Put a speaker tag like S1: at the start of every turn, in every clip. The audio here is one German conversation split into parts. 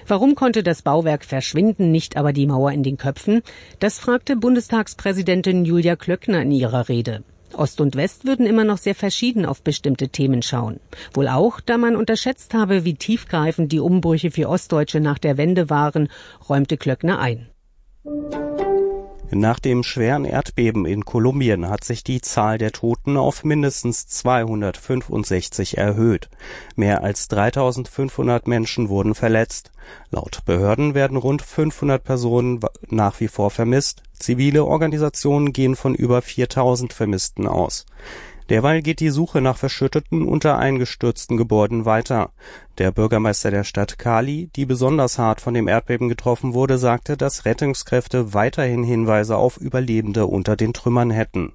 S1: Warum konnte das Bauwerk verschwinden, nicht aber die Mauer in den Köpfen? Das fragte Bundestagspräsidentin Julia Klöckner in ihrer Rede. Ost und West würden immer noch sehr verschieden auf bestimmte Themen schauen. Wohl auch, da man unterschätzt habe, wie tiefgreifend die Umbrüche für Ostdeutsche nach der Wende waren, räumte Klöckner ein.
S2: Nach dem schweren Erdbeben in Kolumbien hat sich die Zahl der Toten auf mindestens 265 erhöht. Mehr als 3.500 Menschen wurden verletzt. Laut Behörden werden rund 500 Personen nach wie vor vermisst. Zivile Organisationen gehen von über 4.000 Vermissten aus. Derweil geht die Suche nach verschütteten, unter eingestürzten Gebäuden weiter. Der Bürgermeister der Stadt Cali, die besonders hart von dem Erdbeben getroffen wurde, sagte, dass Rettungskräfte weiterhin Hinweise auf Überlebende unter den Trümmern hätten.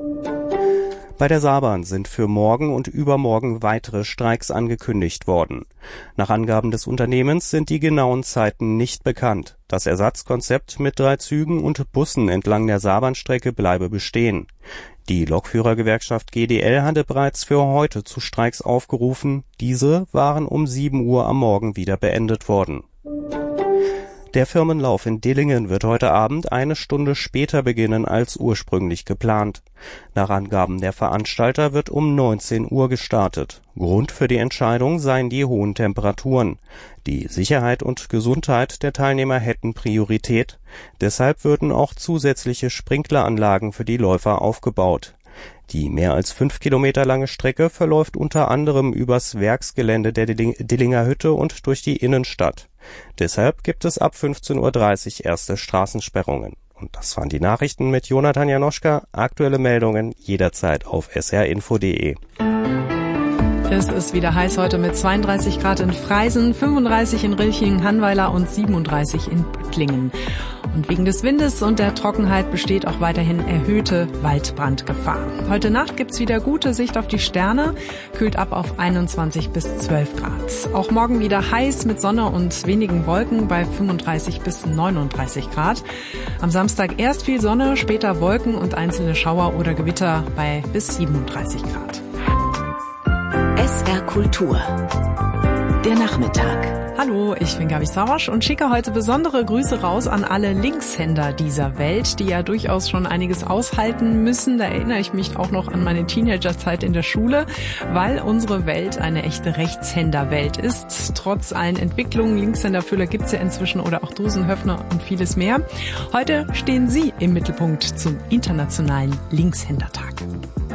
S2: Bei der Saarbahn sind für morgen und übermorgen weitere Streiks angekündigt worden. Nach Angaben des Unternehmens sind die genauen Zeiten nicht bekannt. Das Ersatzkonzept mit 3 Zügen und Bussen entlang der Saarbahnstrecke bleibe bestehen. Die Lokführergewerkschaft GDL hatte bereits für heute zu Streiks aufgerufen. Diese waren um 7 Uhr am Morgen wieder beendet worden. Der Firmenlauf in Dillingen wird heute Abend eine Stunde später beginnen als ursprünglich geplant. Nach Angaben der Veranstalter wird um 19 Uhr gestartet. Grund für die Entscheidung seien die hohen Temperaturen. Die Sicherheit und Gesundheit der Teilnehmer hätten Priorität. Deshalb würden auch zusätzliche Sprinkleranlagen für die Läufer aufgebaut. Die mehr als 5 Kilometer lange Strecke verläuft unter anderem übers Werksgelände der Dillinger Hütte und durch die Innenstadt. Deshalb gibt es ab 15:30 Uhr erste Straßensperrungen. Und das waren die Nachrichten mit Jonathan Janoschka. Aktuelle Meldungen jederzeit auf srinfo.de.
S3: Es ist wieder heiß heute mit 32 Grad in Freisen, 35 in Rilching-Hannweiler und 37 in Böttlingen. Und wegen des Windes und der Trockenheit besteht auch weiterhin erhöhte Waldbrandgefahr. Heute Nacht gibt's wieder gute Sicht auf die Sterne, kühlt ab auf 21 bis 12 Grad. Auch morgen wieder heiß mit Sonne und wenigen Wolken bei 35 bis 39 Grad. Am Samstag erst viel Sonne, später Wolken und einzelne Schauer oder Gewitter bei bis 37 Grad.
S4: SR Kultur. Der Nachmittag.
S3: Hallo, ich bin Gabi Savasch und schicke heute besondere Grüße raus an alle Linkshänder dieser Welt, die ja durchaus schon einiges aushalten müssen. Da erinnere ich mich auch noch an meine Teenagerzeit in der Schule, weil unsere Welt eine echte Rechtshänderwelt ist. Trotz allen Entwicklungen, Linkshänderfüller gibt's ja inzwischen oder auch Dosenöffner und vieles mehr. Heute stehen Sie im Mittelpunkt zum Internationalen Linkshändertag.